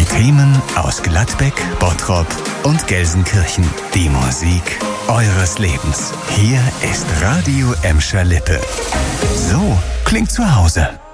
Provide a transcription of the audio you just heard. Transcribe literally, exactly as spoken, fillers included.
Themen aus Gladbeck, Bottrop und Gelsenkirchen. Die Musik eures Lebens. Hier ist Radio Emscher Lippe. So klingt zu Hause.